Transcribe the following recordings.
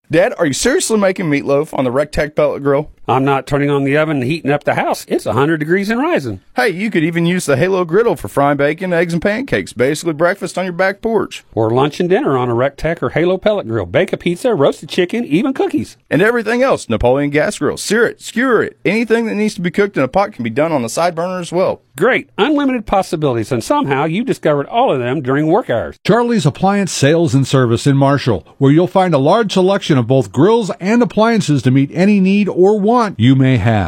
Dad, are you seriously making meatloaf on the Rectech pellet grill? I'm not turning on the oven and heating up the house. It's 100 degrees and rising. Hey, you could even use the Halo griddle for frying bacon, eggs, and pancakes. Basically breakfast on your back porch. Or lunch and dinner on a Rectech or Halo pellet grill. Bake a pizza, roasted chicken, even cookies. And everything else. Napoleon gas grill. Sear it, skewer it. Anything that needs to be cooked in a pot can be done on the side burner as well. Great. Unlimited possibilities. And somehow you discovered all of them during work hours. Charlie's Appliance Sales and Service in Marshall, where you'll find a large selection of both grills and appliances to meet any need or want you may have.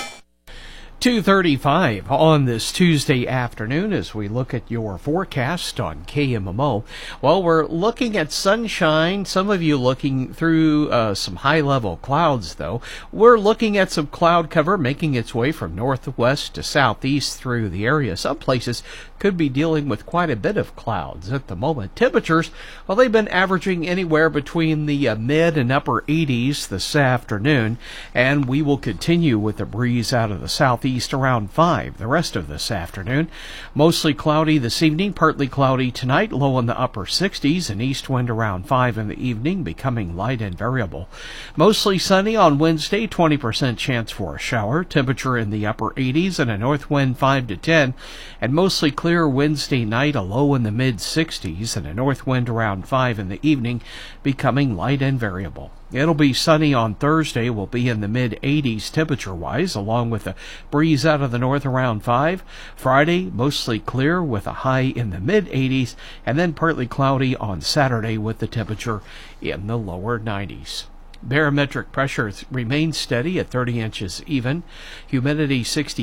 2:35 on this Tuesday afternoon as we look at your forecast on KMMO. Well, we're looking at sunshine. Some of you looking through some high-level clouds, though. We're looking at some cloud cover making its way from northwest to southeast through the area. Some places could be dealing with quite a bit of clouds at the moment. Temperatures, well, they've been averaging anywhere between the mid and upper 80s this afternoon, and we will continue with the breeze out of the southeast around 5 the rest of this afternoon. Mostly cloudy this evening, partly cloudy tonight, low in the upper 60s, an east wind around 5 in the evening, becoming light and variable. Mostly sunny on Wednesday, 20% chance for a shower, temperature in the upper 80s and a north wind 5 to 10, and mostly clear Wednesday night, a low in the mid 60s and a north wind around 5 in the evening, becoming light and variable. It'll be sunny on Thursday, will be in the mid-80s temperature-wise, along with a breeze out of the north around 5. Friday, mostly clear with a high in the mid-80s, and then partly cloudy on Saturday with the temperature in the lower 90s. Barometric pressure remains steady at 30 inches even. Humidity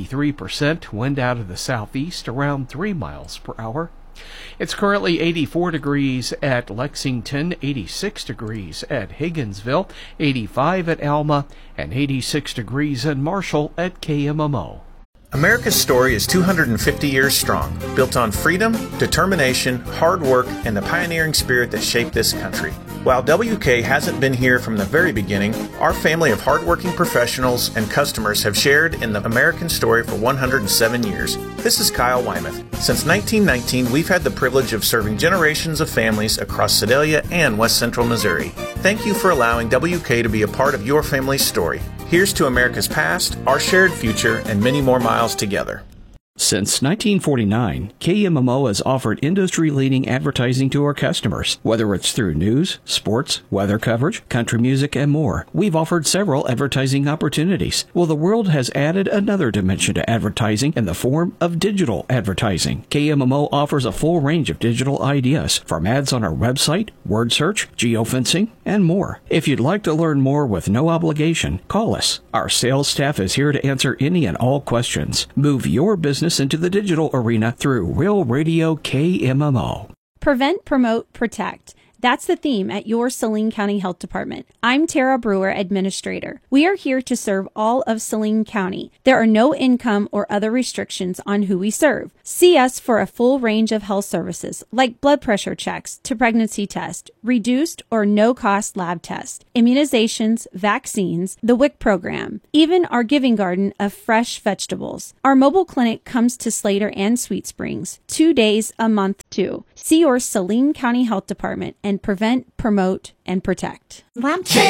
63%, wind out of the southeast around 3 miles per hour. It's currently 84 degrees at Lexington, 86 degrees at Higginsville, 85 at Alma, and 86 degrees in Marshall at KMMO. America's story is 250 years strong, built on freedom, determination, hard work, and the pioneering spirit that shaped this country. While WK hasn't been here from the very beginning, our family of hardworking professionals and customers have shared in the American story for 107 years. This is Kyle Wymuth. Since 1919, we've had the privilege of serving generations of families across Sedalia and West Central Missouri. Thank you for allowing WK to be a part of your family's story. Here's to America's past, our shared future, and many more miles together. Since 1949, KMMO has offered industry-leading advertising to our customers. Whether it's through news, sports, weather coverage, country music, and more, we've offered several advertising opportunities. Well, the world has added another dimension to advertising in the form of digital advertising. KMMO offers a full range of digital ideas, from ads on our website, word search, geofencing, and more. If you'd like to learn more with no obligation, call us. Our sales staff is here to answer any and all questions. Move your business into the digital arena through Real Radio KMMO. Prevent, promote, protect. That's the theme at your Saline County Health Department. I'm Tara Brewer, Administrator. We are here to serve all of Saline County. There are no income or other restrictions on who we serve. See us for a full range of health services like blood pressure checks to pregnancy test, reduced or no-cost lab tests, immunizations, vaccines, the WIC program, even our giving garden of fresh vegetables. Our mobile clinic comes to Slater and Sweet Springs 2 days a month too. See your Saline County Health Department and prevent, promote, and protect.